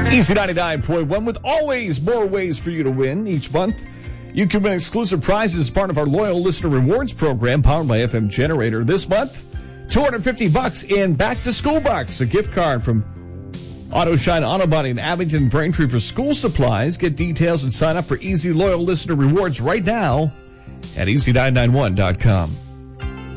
Easy 99.1 with always more ways for you to win each month. You can win exclusive prizes as part of our loyal listener rewards program powered by FM Generator. This month, $250 in back to school bucks, a gift card from Auto Shine Auto Body in Abington and Braintree for school supplies. Get details and sign up for Easy Loyal Listener Rewards right now at easy991.com.